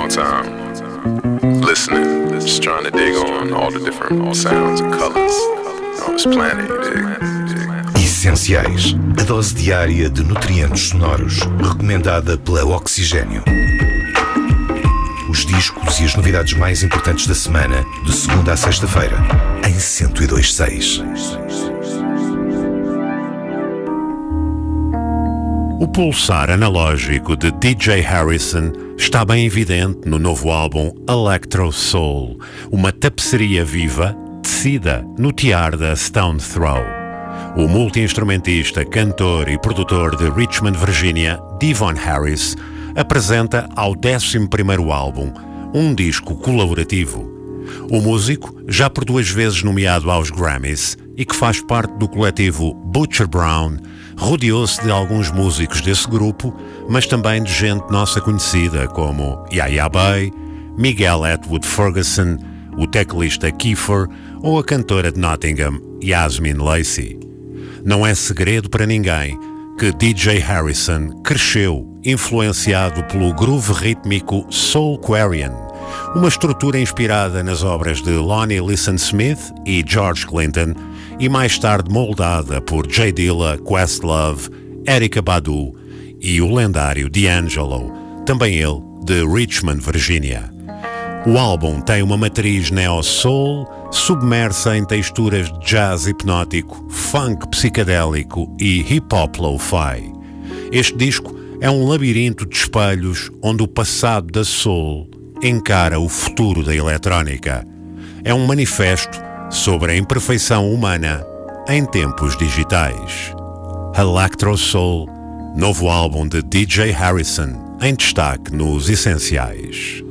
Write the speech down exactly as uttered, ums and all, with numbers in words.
long time listening, just trying to dig on all the different sounds and colors on this planet, you dig? Essenciais, a dose diária de nutrientes sonoros, recomendada pela Oxigênio. Os discos e as novidades mais importantes da semana, de segunda a sexta-feira, em cento e dois ponto seis. O pulsar analógico de D J Harrison está bem evidente no novo álbum Electro Soul, uma tapeçaria viva tecida no tiar da Stone Throw. O multi-instrumentista, cantor e produtor de Richmond, Virginia, Devon Harris, apresenta ao décimo primeiro álbum um disco colaborativo. O músico, já por duas vezes nomeado aos Grammys e que faz parte do coletivo Butcher Brown, rodeou-se de alguns músicos desse grupo, mas também de gente nossa conhecida como Yaya Bey, Miguel Atwood Ferguson, o teclista Kiefer ou a cantora de Nottingham, Yasmin Lacey. Não é segredo para ninguém que D J Harrison cresceu influenciado pelo groove rítmico Soulquarian, uma estrutura inspirada nas obras de Lonnie Liston Smith e George Clinton e mais tarde moldada por Jay Dilla, Questlove, Erykah Badu e o lendário D'Angelo, também ele de Richmond, Virginia. O álbum tem uma matriz neo-soul submersa em texturas de jazz hipnótico, funk psicadélico e hip-hop lo-fi. Este disco é um labirinto de espelhos onde o passado da soul encara o futuro da eletrónica. É um manifesto sobre a imperfeição humana em tempos digitais. Electro Soul, novo álbum de D J Harrison, em destaque nos Essenciais.